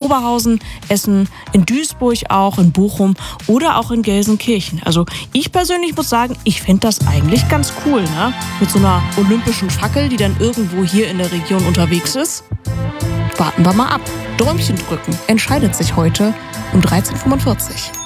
Oberhausen, Essen, in Duisburg auch, in Bochum oder auch in Gelsenkirchen. Also ich persönlich muss sagen, ich fände das eigentlich ganz cool, ne? Mit so einer olympischen Fackel, die dann irgendwo hier in der Region unterwegs ist. Warten wir mal ab. Däumchen drücken entscheidet sich heute um 13:45 Uhr.